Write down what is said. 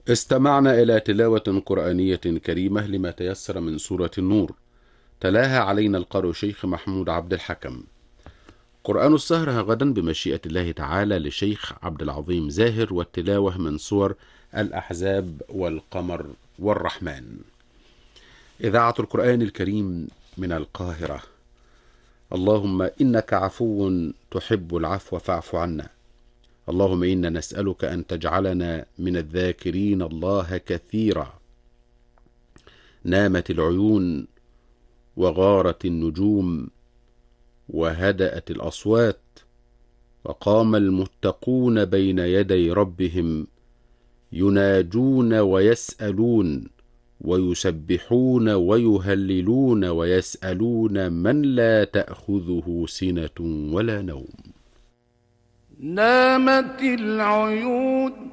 استمعنا إلى تلاوة قرآنية كريمة لما تيسر من سورة النور، تلاها علينا القارئ شيخ محمود عبد الحكم. قرآن السهرة غدا بمشيئة الله تعالى لشيخ عبد العظيم زاهر، والتلاوة من سور الأحزاب والقمر والرحمن. إذاعة القرآن الكريم من القاهرة. اللهم إنك عفو تحب العفو فاعف عنا. اللهم إنا نسألك أن تجعلنا من الذاكرين الله كثيرا. نامت العيون وغارت النجوم وهدأت الأصوات، وقام المتقون بين يدي ربهم يناجون ويسألون ويسبحون ويهللون ويسألون من لا تأخذه سنة ولا نوم. نامت العيون